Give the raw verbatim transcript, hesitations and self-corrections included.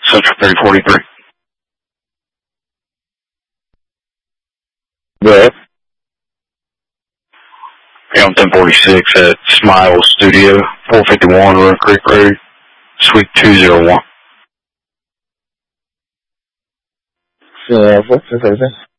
Central three forty-three. Right. On ten forty-six at Smile Studio, four fifty-one Run Creek Road, Suite two oh one. Yeah, what's this everything?